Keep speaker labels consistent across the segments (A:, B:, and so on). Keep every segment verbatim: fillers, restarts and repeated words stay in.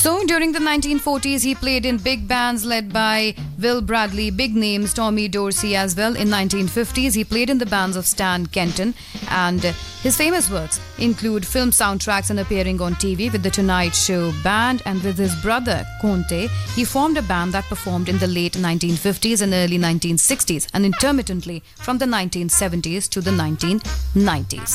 A: So, during the nineteen forties, he played in big bands led by Will Bradley, big names Tommy Dorsey as well. In nineteen fifties, he played in the bands of Stan Kenton, and his famous works include film soundtracks and appearing on T V with the Tonight Show Band. And with his brother Conte, he formed a band that performed in the late nineteen fifties and early nineteen sixties, and intermittently from the nineteen seventies to the nineteen nineties.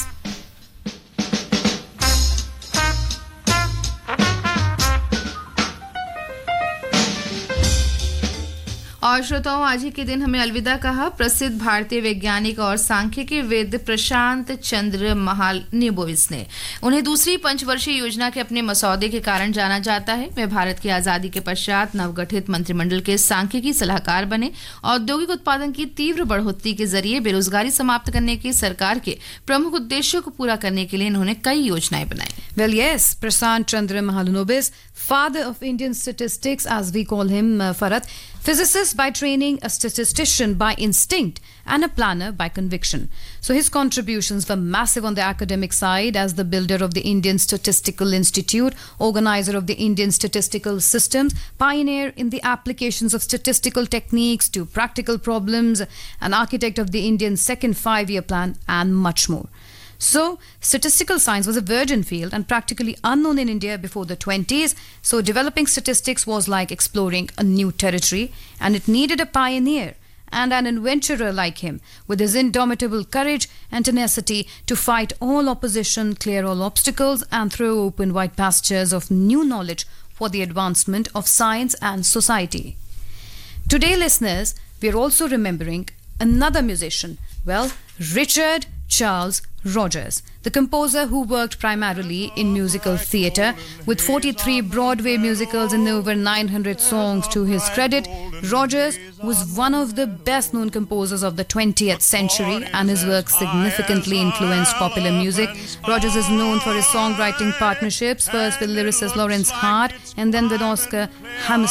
B: और श्रोताओं, आज ही के दिन हमें अलविदा कहा प्रसिद्ध भारतीय वैज्ञानिक और सांख्यिकीविद प्रशांत चंद्र महालनोबिस ने। उन्हें दूसरी पंचवर्षीय योजना के अपने मसौदे के कारण जाना जाता है। वे भारत की आजादी के पश्चात नवगठित मंत्रिमंडल के सांख्यिकी सलाहकार बने। औद्योगिक उत्पादन की तीव्र बढ़ोतरी के जरिए बेरोजगारी समाप्त करने की सरकार के प्रमुख उद्देश्यों को पूरा करने के लिए इन्होंने कई योजनाएं बनाई।
A: Well, yes, Prashant Chandra Mahalanobis, father of Indian statistics, as we call him, uh, Farat, physicist by training, a statistician by instinct, and a planner by conviction. So his contributions were massive on the academic side as the builder of the Indian Statistical Institute, organizer of the Indian statistical systems, pioneer in the applications of statistical techniques to practical problems, an architect of the Indian second five-year plan, and much more. So, statistical science was a virgin field and practically unknown in India before the twenties. So, developing statistics was like exploring a new territory, and it needed a pioneer and an adventurer like him, with his indomitable courage and tenacity to fight all opposition, clear all obstacles, and throw open wide pastures of new knowledge for the advancement of science and society. Today, listeners, we are also remembering another musician. Well, Richard Charles Rogers, the composer who worked primarily in musical theatre, with forty-three Broadway musicals and over nine hundred songs to his credit. Rogers was one of the best-known composers of the twentieth century, and his work significantly influenced popular music. Rogers is known for his songwriting partnerships, first with lyricist Lawrence Hart and then with Oscar Hammerstein.